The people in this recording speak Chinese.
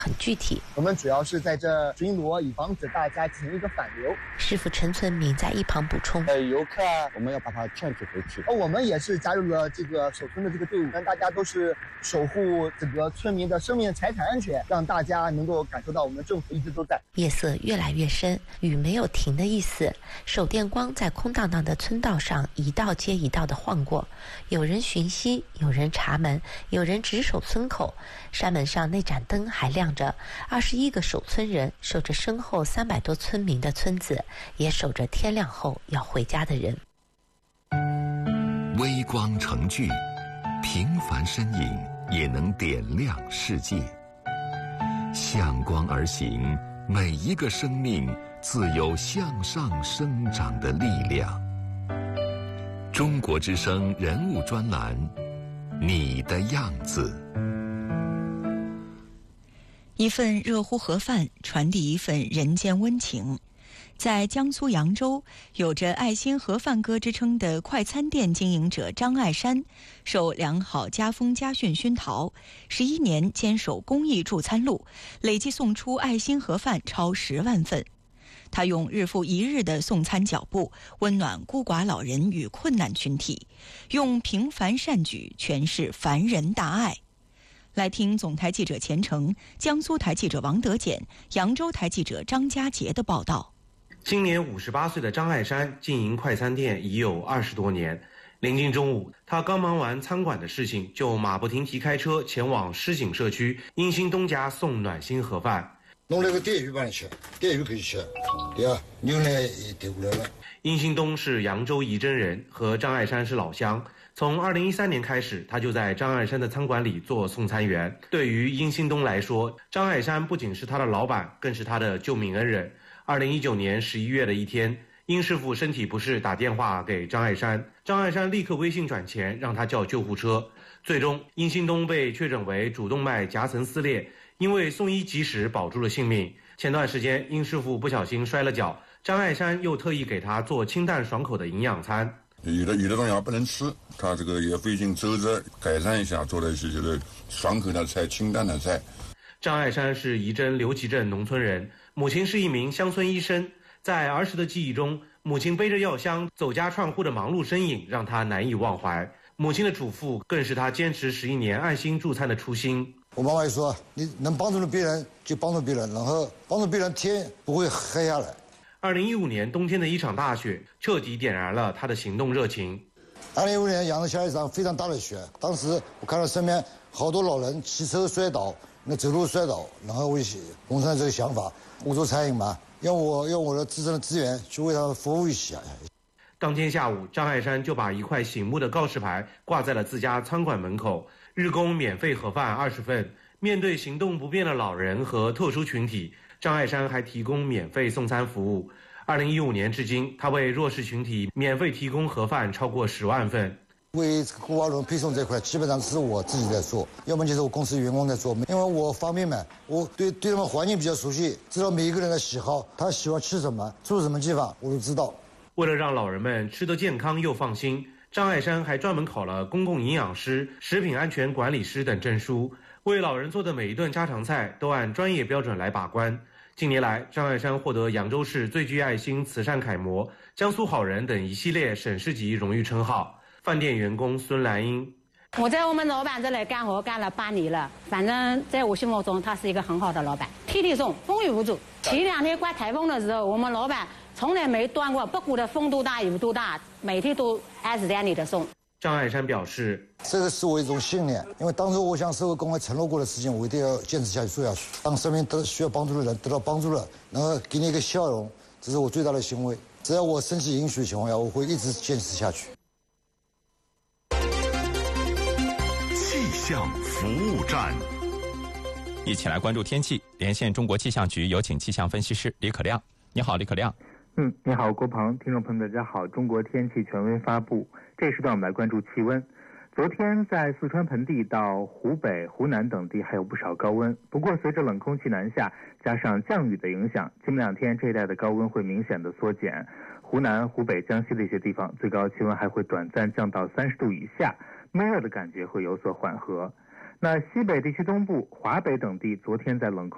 很具体。 我们主要是在这巡逻，以防止大家进行一个反流。 师傅陈村民在一旁补充： 游客我们要把他劝取回去。我们也是加入了这个守村的这个队伍，大家都是守护整个村民的生命财产安全，让大家能够感受到我们政府一直都在。 夜色越来越深，雨没有停的意思。手电光在空荡荡的村道上一道接一道的晃过，有人巡溪，有人查门，有人值守村口。山门上那盏灯还亮着，21个守村人守着身后300多村民的村子，也守着天亮后要回家的人。 微光成炬，平凡身影也能点亮世界。向光而行，每一个生命自有向上生长的力量。中国之声人物专栏，你的样子。 一份热乎盒饭，传递一份人间温情。在江苏扬州，有着爱心盒饭哥之称的快餐店经营者张爱山，受良好家风家训熏陶，11年坚守公益助餐路，累计送出爱心盒饭超10万份。他用日复一日的送餐脚步，温暖孤寡老人与困难群体，用平凡善举诠释凡人大爱。来听总台记者钱成、江苏台记者王德简、扬州台记者张家杰的报道。 今年58岁的张爱山经营快餐店已有20多年。临近中午，他刚忙完餐馆的事情，就马不停蹄开车前往狮井社区殷新东家送暖心盒饭。 弄了个电鱼帮你吃，电鱼可以吃，对啊，牛奶也点过来了。 殷新东是扬州仪征人，和张爱山是老乡。从2013年开始，他就在张爱山的餐馆里做送餐员。对于殷新东来说，张爱山不仅是他的老板，更是他的救命恩人。2019年11月的一天，殷师傅身体不适，打电话给张爱山，张爱山立刻微信转钱，让他叫救护车。最终，殷新东被确诊为主动脉夹层撕裂，因为送医及时保住了性命。前段时间，殷师傅不小心摔了跤，张爱山又特意给他做清淡爽口的营养餐。 有的东西还不能吃，他这个也费劲周着改善一下，做了一些就是爽口的菜、清淡的菜。 张爱山是仪征刘集镇农村人，母亲是一名乡村医生。在儿时的记忆中，母亲背着药箱走家串户的忙碌身影让他难以忘怀。母亲的嘱咐更是他坚持11年爱心助餐的初心。 我妈妈也说，你能帮助别人就帮助别人，然后帮助别人天不会黑下来。 2015年冬天的一场大雪彻底点燃了他的行动热情。 2015年阳下一场非常大的雪，当时我看到身边好多老人骑车摔倒，那走路摔倒，然后我萌生这个想法，我做餐饮嘛，用我的自身的资源去为他们服务一下。 当天下午，张爱山就把一块醒目的告示牌挂在了自家餐馆门口，日供免费盒饭20份。面对行动不便的老人和特殊群体，张爱山还提供免费送餐服务。2015年至今，他为弱势群体免费提供盒饭超过10万份。 为孤寡老人配送这块，基本上是我自己在做，要么就是我公司员工在做。因为我方便嘛，我对他们环境比较熟悉，知道每一个人的喜好，他喜欢吃什么，住什么地方，我都知道。 为了让老人们吃得健康又放心，张爱山还专门考了公共营养师、食品安全管理师等证书，为老人做的每一顿家常菜都按专业标准来把关。近年来，张爱山获得扬州市最具爱心慈善楷模、江苏好人等一系列省市级荣誉称号。饭店员工孙兰英： 我在我们老板这里干活干了8年了，反正在我心目中他是一个很好的老板，天天送，风雨无阻。前2天刮台风的时候，我们老板从来没断过，不顾的风多大雨多大，每天都按时按理的送。 张爱山表示， 这个是我一种信念，因为当初我向社会公开承诺过的事情，我一定要坚持下去做下去。当身边需要帮助的人得到帮助了，然后给你一个笑容，这是我最大的欣慰。只要我身体允许的情况下，我会一直坚持下去。 气象服务站， 一起来关注天气。连线中国气象局，有请气象分析师李可亮。你好，李可亮。 你好，郭鹏，听众朋友大家好。中国天气权威发布，这时段我们来关注气温。昨天在四川盆地到湖北、湖南等地还有不少高温，不过随着冷空气南下，加上降雨的影响，今明2天这一带的高温会明显的缩减。湖南、湖北、江西的一些地方，最高气温还会短暂降到30度以下，闷热的感觉会有所缓和。那西北地区东部、华北等地昨天在冷空